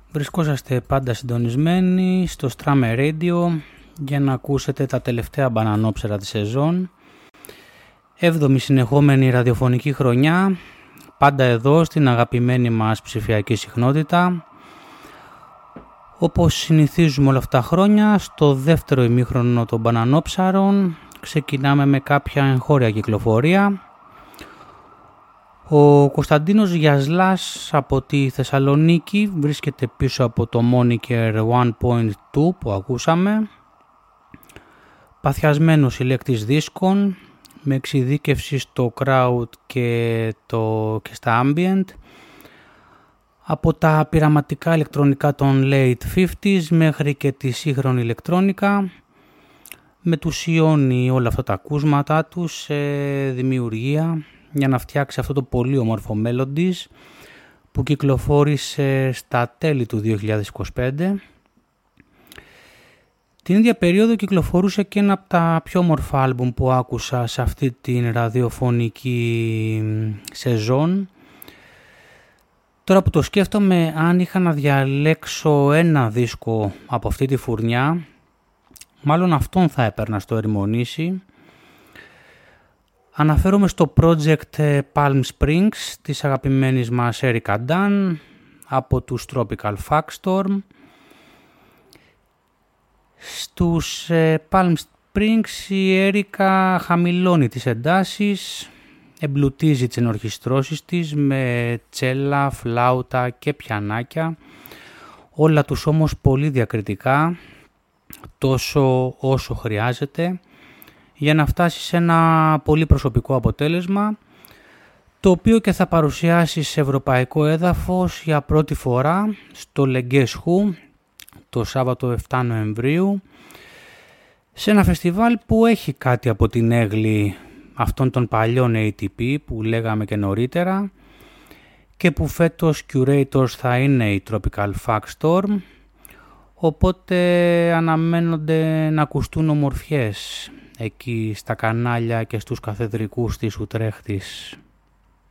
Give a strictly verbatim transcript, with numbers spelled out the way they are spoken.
Βρισκόσαστε πάντα συντονισμένοι στο Strummer Radio για να ακούσετε τα τελευταία μπανανόψερα της σεζόν. Έβδομη συνεχόμενη ραδιοφωνική χρονιά, πάντα εδώ στην αγαπημένη μας ψηφιακή συχνότητα. Όπως συνηθίζουμε όλα αυτά τα χρόνια, στο δεύτερο ημίχρονο των μπανανόψαρων ξεκινάμε με κάποια εγχώρια κυκλοφορία. Ο Κωνσταντίνος Γιασλάς από τη Θεσσαλονίκη βρίσκεται πίσω από το Moniker ένα κόμμα δύο που ακούσαμε. Παθιασμένος συλλέκτης δίσκων με εξειδίκευση στο crowd και, το, και στα ambient. Από τα πειραματικά ηλεκτρονικά των late πενηκοστά μέχρι και τη σύγχρονη ηλεκτρόνικα, μετουσιώνει όλα αυτά τα ακούσματά του σε δημιουργία για να φτιάξει αυτό το πολύ όμορφο Melodies που κυκλοφόρησε στα τέλη του δύο χιλιάδες είκοσι πέντε. Την ίδια περίοδο κυκλοφορούσε και ένα από τα πιο όμορφα άλμπουμ που άκουσα σε αυτή την ραδιοφωνική σεζόν. Τώρα που το σκέφτομαι, αν είχα να διαλέξω ένα δίσκο από αυτή τη φουρνιά, μάλλον αυτόν θα έπαιρνα στο Ερημονήσι. Αναφέρομαι στο project Palm Springs της αγαπημένης μας Erica Dunn από τους Tropical Fuckstorm. Στους Palm Springs η Erica χαμηλώνει τις εντάσεις, εμπλουτίζει τις ενορχιστρώσεις της με τσέλα, φλάουτα και πιανάκια, όλα τους όμως πολύ διακριτικά, τόσο όσο χρειάζεται, για να φτάσει σε ένα πολύ προσωπικό αποτέλεσμα, το οποίο και θα παρουσιάσει σε ευρωπαϊκό έδαφος για πρώτη φορά στο Λεγκέσχου το Σάββατο εφτά Νοεμβρίου, σε ένα φεστιβάλ που έχει κάτι από την έγλη αυτών των παλιών έι τι πι που λέγαμε και νωρίτερα και που φέτος curators θα είναι η Tropical Fuckstorm, οπότε αναμένονται να ακουστούν ομορφιές εκεί στα κανάλια και στους καθεδρικούς της Ουτρέχτης.